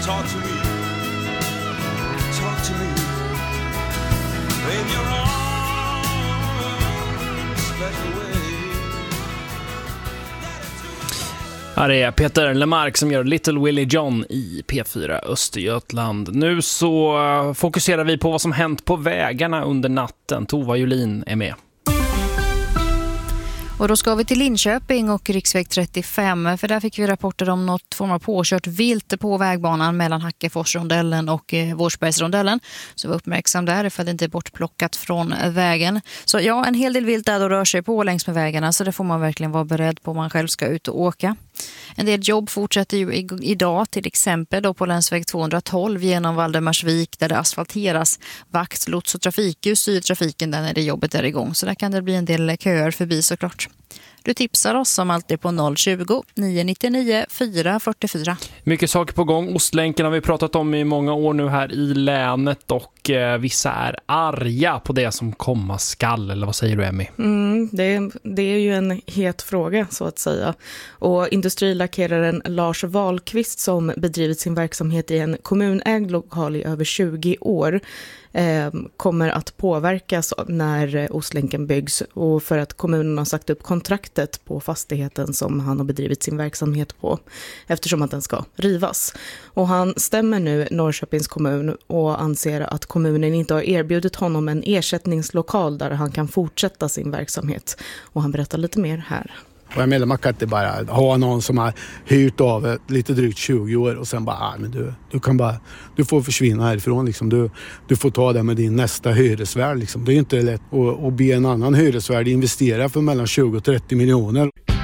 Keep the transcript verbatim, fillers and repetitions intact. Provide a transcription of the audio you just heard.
Talk to me, talk to me, in your own special way. Ja, det är Peter Lemark som gör Little Willie John i P fyra Östergötland. Nu så fokuserar vi på vad som hänt på vägarna under natten. Tova Julin är med. Och då ska vi till Linköping och riksväg trettiofem, för där fick vi rapporter om något form av påkört vilt på vägbanan mellan Hackeforsrondellen och eh, Vårsbergsrondellen. Så var uppmärksam där för att det inte är bortplockat från vägen. Så ja, en hel del vilt där då rör sig på längs med vägarna, så det får man verkligen vara beredd på om man själv ska ut och åka. En del jobb fortsätter ju i- idag, till exempel då på länsväg tvåhundratolv genom Valdemarsvik där det asfalteras. Vakt, lots och trafikljus styr trafiken där när det jobbet är igång. Så där kan det bli en del köer förbi såklart. Du tipsar oss som alltid på noll tjugo, nio nittionio, fyra fyrtiofyra. Mycket saker på gång. Ostlänken har vi pratat om i många år nu här i länet och eh, vissa är arga på det som komma skall. Eller vad säger du, Emmy? Mm, det, det är ju en het fråga så att säga. Och industrilackeraren Lars Wahlqvist som bedrivit sin verksamhet i en kommunägd lokal i över tjugo år eh, kommer att påverkas när Ostlänken byggs, och för att kommunen har sagt upp kontraktet på fastigheten som han har bedrivit sin verksamhet på eftersom att den ska rivas. Och han stämmer nu Norrköpings kommun och anser att kommunen inte har erbjudit honom en ersättningslokal där han kan fortsätta sin verksamhet. Och han berättar lite mer här. Och jag menar, man kan inte bara ha någon som har hyrt av ett lite drygt tjugo år och sen bara, ah, men du, du kan bara, du får försvinna härifrån liksom. Du, du får ta det med din nästa hyresvärd liksom. Det är ju inte lätt att, att be en annan hyresvärd investera för mellan tjugo och trettio miljoner.